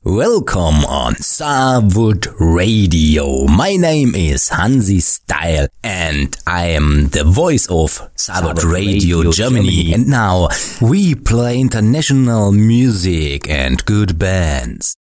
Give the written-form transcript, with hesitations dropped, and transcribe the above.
Welcome on Starwood Radio. My name is Hansi Style and I am the voice of Starwood Radio Germany. And now we play international music and good bands.